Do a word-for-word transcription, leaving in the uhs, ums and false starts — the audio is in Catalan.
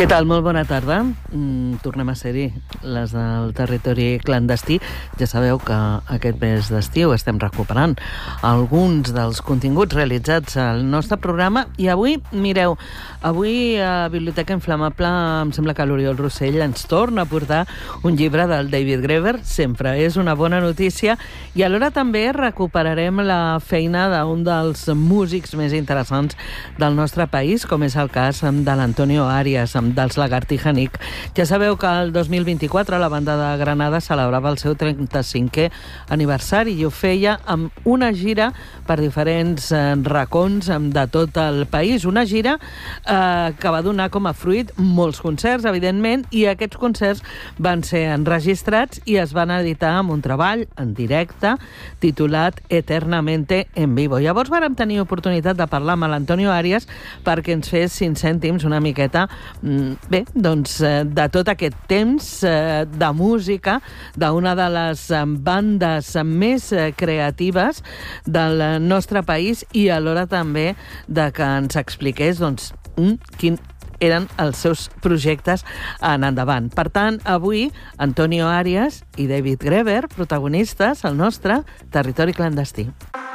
Què tal? Molt bona tarda. Mm, tornem a ser-hi, les del territori clandestí. Ja sabeu que aquest mes d'estiu estem recuperant alguns dels continguts realitzats al nostre programa i avui, mireu, avui a Biblioteca Inflamable em sembla que l'Oriol Rossell ens torna a portar un llibre del David Graeber. Sempre és una bona notícia i alhora també recuperarem la feina d'un dels músics més interessants del nostre país, com és el cas de l'Antonio Arias, dels Lagartija Nick. Ja sabeu que el dos mil vint-i-quatre la banda de Granada celebrava el seu trenta-cinquè aniversari i ho feia amb una gira per diferents eh, racons de tot el país. Una gira eh, que va donar com a fruit molts concerts, evidentment, i aquests concerts van ser enregistrats i es van editar amb un treball en directe titulat Eternamente en Vivo. Llavors vàrem tenir oportunitat de parlar amb l'Antonio Arias perquè ens fes cinc cèntims una miqueta bé, doncs, de tot aquest temps de música d'una de les bandes més creatives del nostre país i alhora també de que ens expliqués doncs, quin eren els seus projectes en endavant. Per tant, avui, Antonio Arias i David Graeber, protagonistes al nostre territori clandestí.